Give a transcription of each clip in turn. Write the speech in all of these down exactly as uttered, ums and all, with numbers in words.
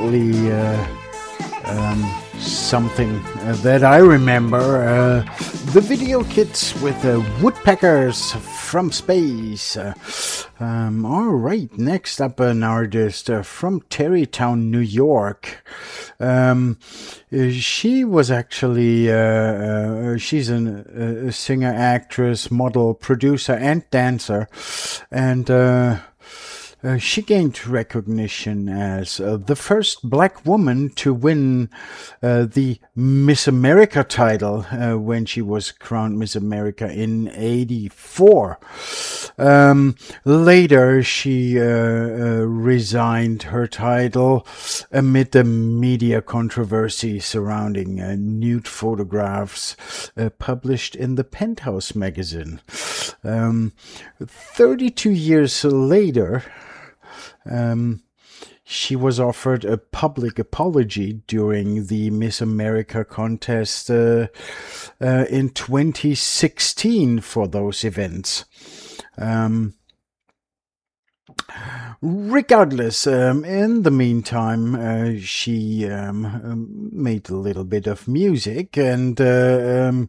definitely uh, um, something uh, that I remember. Uh, the video kits with uh, woodpeckers from space. Uh, um, all right, next up an artist uh, from Tarrytown, New York. Um, uh, she was actually, uh, uh, she's an, a singer, actress, model, producer, and dancer. And uh, Uh, she gained recognition as uh, the first black woman to win uh, the Miss America title uh, when she was crowned Miss America in eighty-four. Um, later, she uh, uh, resigned her title amid the media controversy surrounding uh, nude photographs uh, published in the Penthouse magazine. Um, thirty-two years later, Um, she was offered a public apology during the Miss America contest uh, uh, in twenty sixteen for those events. Um, regardless, um, in the meantime, uh, she um, made a little bit of music and uh, um,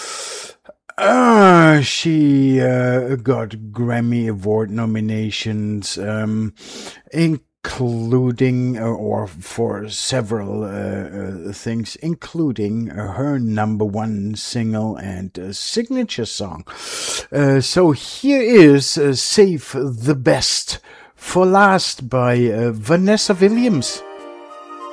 Uh, she uh, got Grammy Award nominations, um, including, uh, or for several uh, uh, things, including uh, her number one single and uh, signature song. Uh, so here is uh, Save the Best for Last by uh, Vanessa Williams.